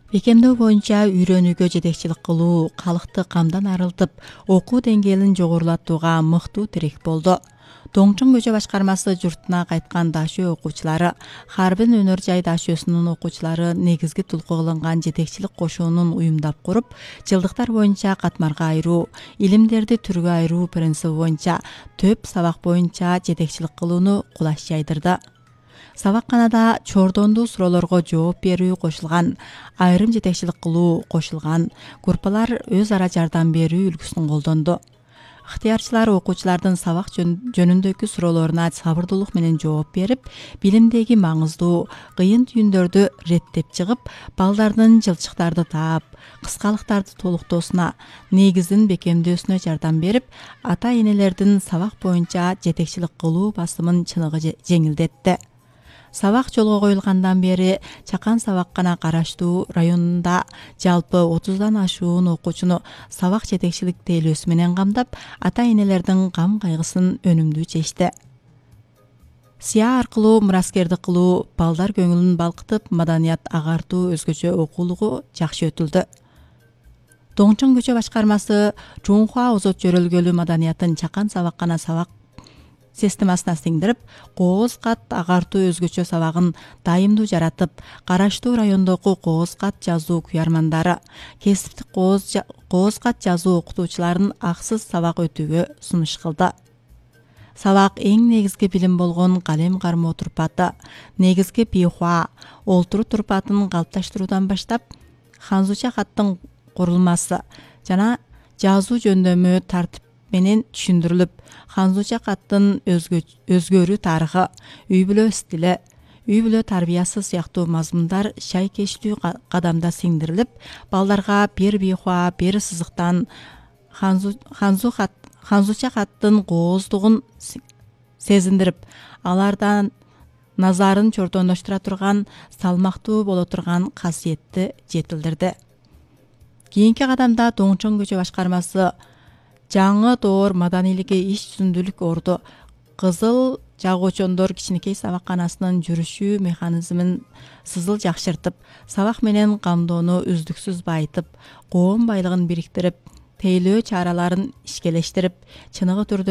Бекемдөө боюнча үйрөнүүгө жетекчилик кылуу калкты камдан арылтып, окуу деңгээлин жогорулатууга мыктуу тирек болду. Доңчун көчө башкармасы журтуна кайткан дашөө окуучулары, Харбин өнөр жай дашөөсүнүн окуучулары негизги tulку кылынган жетекчилик кошуунун уюмдап куруп, жылдыктар боюнча катмарга айыруу, илимдерди түргө айыруу принциби боюнча төп сабак боюнча жетекчилик кылууну кулаш жайдырды. Сабакканада чордондуу суроолорго жооп берүү кошулган, айрым жетекчилик кылуу кошулган, группалар өз ара жардам берүү үлгүсүн колдонду. Ыктыярчылар окуучулардын сабак жөнүндөгү суроолоруна сабырдуулук менен жооп берип, билимдеги маңыздуу, кыйын түйүндөрдү реттеп чыгып, балдардын жылчыктарды таап, кыскалыктарды толуктоосуна, негизин бекемдөөсүнө жардам берип, ата-энелердин сабак боюнча жетекчилик кылуу басымын чыныгы жеңилдетти. Сабак жолго коюлгандан бери Чакан сабаккана караштуу районунда жалпы 30дан ашуун окуучуну сабак жетекчилик тейлөөсү менен камдап, ата-энелердин кам кайгысын өнүмдүү чечти. Сия аркылуу мураскердик кылуу, балдар көңүлүн балкытып, маданият агартуу өзгөчө окуулугу жакшы өтүлдү. Доңчун көчө башкармасы Чуңхуа озот жөрөлгөлү маданиятын Чакан сабаккана сабак системасына сиңдирип, кооз кат агартуу өзгөчө сабагын дайымдуу жаратып, караштуу райондогу кооз кат жазуу куярмандары, кесиптик кооз кат жазуу окутуучуларын аксыз сабак өтүүгө сунуш кылды. Сабак эң негизги билим болгон калем кармоо турпаты, негизги пихуа, олтуруу турпатын калыпташтыруудан баштап, ханзуча каттын курулмасы жана жазуу жөндөмү тартип менен түшүндүрүлүп, ханзуча каттын өзгөрүү тарыхы, үй бүлө стили, үй бүлө тарбиясы сыяктуу мазмундар шайкештүү кадамда сиңдирилип, балдарга бир бихуа, бир сызыктан ханзуча каттын кооздугун сезиндирип, алардан назарын чордондоштура турган, салмактуу боло турган касиетти жетилдирди. Кийинки кадамда Доңчун көчө башкармасы жаңы доор маданилиги иш жүзүндүүлүк орду, кызыл жагуучондор кичинекей сабакканасынын жүрүшүү механизмин сызыл жакшыртып, сабак менен камдоону үздүксүз байытып, коом байлыгын бириктирип, тейлөө чараларын ишкелештирип, чыныгы түрдө